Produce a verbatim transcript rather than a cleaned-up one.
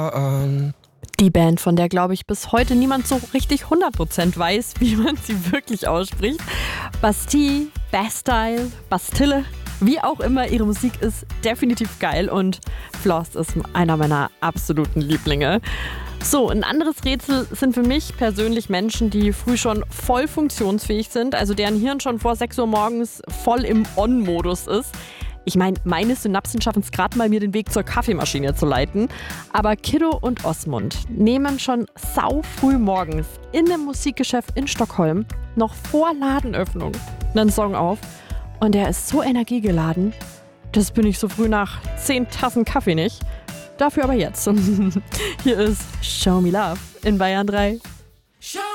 Die Band, von der, glaube ich, bis heute niemand so richtig hundert Prozent weiß, wie man sie wirklich ausspricht. Bastille, Bastille, Bastille, wie auch immer, ihre Musik ist definitiv geil und Floss ist einer meiner absoluten Lieblinge. So, ein anderes Rätsel sind für mich persönlich Menschen, die früh schon voll funktionsfähig sind, also deren Hirn schon vor sechs Uhr morgens voll im On-Modus ist. Ich meine, meine Synapsen schaffen es gerade mal, mir den Weg zur Kaffeemaschine zu leiten. Aber Kiddo und Osmund nehmen schon sau früh morgens in einem Musikgeschäft in Stockholm noch vor Ladenöffnung einen Song auf. Und der ist so energiegeladen, das bin ich so früh nach zehn Tassen Kaffee nicht. Dafür aber jetzt. Hier ist Show Me Love in Bayern drei.